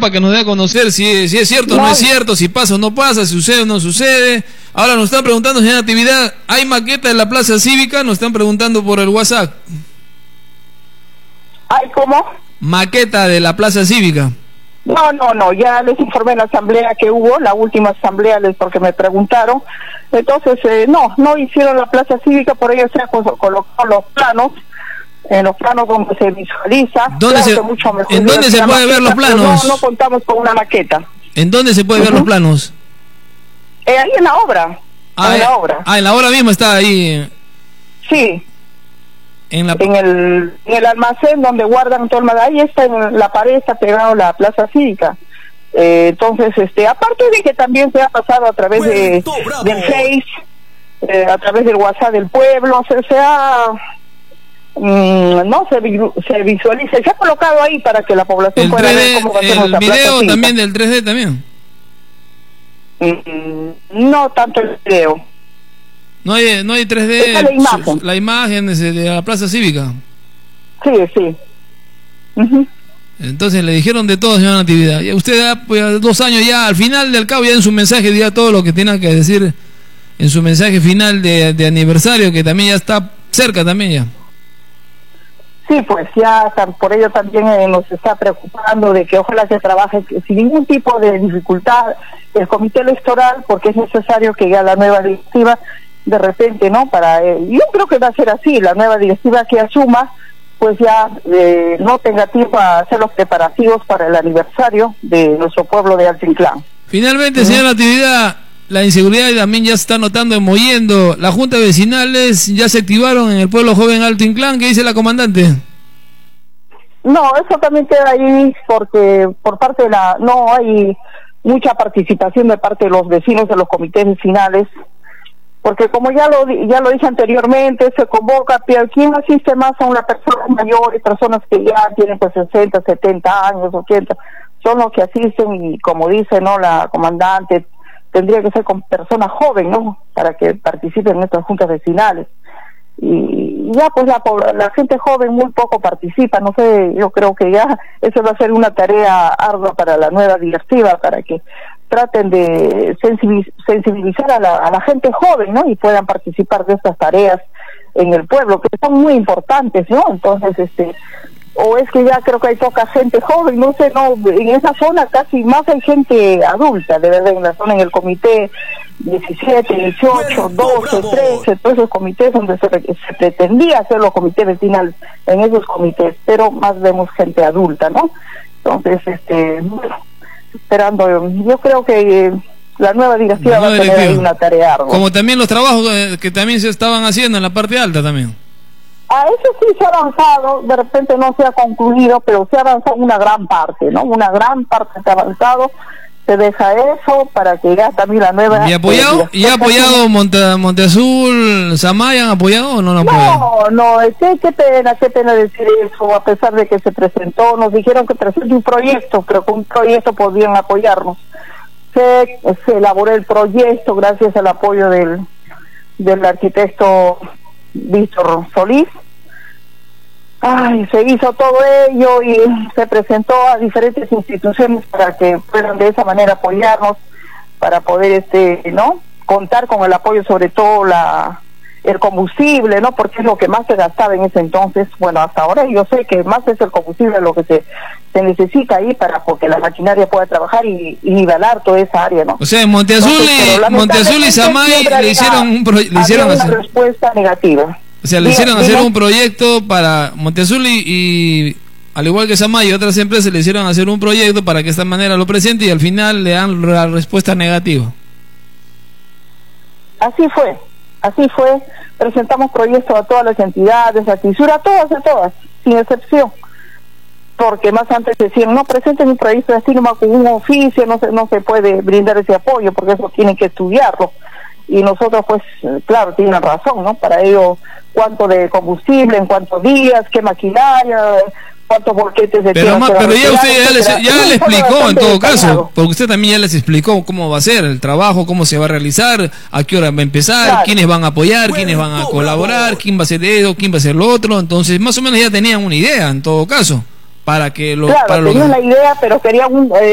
para que nos dé a conocer si es cierto o no es cierto, si pasa o no pasa, si sucede o no sucede. Ahora nos están preguntando, señora Natividad, ¿hay maqueta en la Plaza Cívica? Nos están preguntando por el WhatsApp. ¿Ay, cómo? Maqueta de la Plaza Cívica. No, ya les informé en la asamblea que hubo, la última asamblea, porque me preguntaron. Entonces, no hicieron la Plaza Cívica, por ello se han colocado los planos, en los planos donde se visualiza. ¿En dónde se puede ver los planos? No contamos con una maqueta. ¿En dónde se puede ver los planos? Ahí en la obra. En la obra. En la obra mismo está ahí. Sí. En el almacén donde guardan todo el material, ahí está en la pared, está pegado la Plaza Cívica. Entonces, aparte de que también se ha pasado a través del Face, a través del WhatsApp del pueblo, se visualiza, se ha colocado ahí para que la población pueda ver cómo va a ser nuestra Plaza Cívica. ¿El video también del 3D también? No tanto el video. No hay 3D, la imagen de la Plaza Cívica. Sí. Entonces le dijeron de todo, señora Natividad. Y usted da 2 años ya, al final del cabo, ya en su mensaje diga todo lo que tenga que decir en su mensaje final de aniversario, que también ya está cerca también ya. Sí, pues ya por ello también nos está preocupando de que ojalá se trabaje sin ningún tipo de dificultad el comité electoral, porque es necesario que ya la nueva directiva de repente, ¿no? Yo creo que va a ser así, la nueva directiva que asuma, pues ya no tenga tiempo a hacer los preparativos para el aniversario de nuestro pueblo de Alto Inclán. Finalmente, señora Natividad, la inseguridad también ya se está notando en Mollendo. Las juntas vecinales ya se activaron en el pueblo joven Alto Inclán. ¿Qué dice la comandante? No, eso también queda ahí porque por parte de no hay mucha participación de parte de los vecinos de los comités vecinales, porque como ya lo dije anteriormente, se convoca, ¿quién asiste más a una persona mayor y personas que ya tienen pues 60, 70 años, 80? Son los que asisten y como dice, ¿no?, la comandante, tendría que ser con personas jóvenes, ¿no?, para que participen en estas juntas vecinales. Y ya pues la gente joven muy poco participa, no sé, yo creo que ya eso va a ser una tarea ardua para la nueva directiva, para que traten de sensibilizar a la gente joven, ¿no?, y puedan participar de estas tareas en el pueblo, que son muy importantes, ¿no? Entonces, o es que ya creo que hay poca gente joven, no sé, no, en esa zona casi más hay gente adulta, de verdad, en la zona, en el comité 17, 18, 12, 13, todos esos comités donde se pretendía hacer los comités vecinales, en esos comités, pero más vemos gente adulta, ¿no? Entonces, bueno, esperando, yo creo que la nueva directiva va a tener ahí una tarea ardua. Como también los trabajos que también se estaban haciendo en la parte alta también. Eso sí se ha avanzado, de repente no se ha concluido, pero se ha avanzado una gran parte, ¿no? Una gran parte se ha avanzado, se deja eso para que ya también la nueva... ¿Y ha apoyado Monteazul, Zamaya, han apoyado o no lo apoyado? No, qué pena decir eso, a pesar de que se presentó, nos dijeron que presente un proyecto, pero con un proyecto podían apoyarnos. Se elaboró el proyecto gracias al apoyo del arquitecto Víctor Solís. Se hizo todo ello y se presentó a diferentes instituciones para que puedan de esa manera apoyarnos, para poder ¿no?, contar con el apoyo, sobre todo el combustible, ¿no?, porque es lo que más se gastaba en ese entonces. Bueno, hasta ahora yo sé que más es el combustible lo que se necesita ahí porque la maquinaria pueda trabajar y nivelar toda esa área, ¿no? O sea, en Monteazul y Zamaya le hicieron una respuesta negativa. O sea, le hicieron hacer un proyecto para Monteazul y al igual que Zamaya y otras empresas, le hicieron hacer un proyecto para que de esta manera lo presente y al final le dan la respuesta negativa. Así fue, presentamos proyectos a todas las entidades, a Tisura, a todas, sin excepción, porque más antes decían, no presenten un proyecto así nomás con un oficio, no se puede brindar ese apoyo, porque eso tienen que estudiarlo, y nosotros pues, claro, tienen razón, ¿no? Para ello, cuánto de combustible, en cuántos días, qué maquinaria, cuántos bolquetes de tierra. Pero ya usted ya le explicó en todo caso, porque usted también ya les explicó cómo va a ser el trabajo, cómo se va a realizar, a qué hora va a empezar, claro, quiénes van a apoyar, quiénes van a colaborar, quién va a hacer eso, quién va a hacer lo otro. Entonces más o menos ya tenían una idea en todo caso, para que tenían la idea, pero querían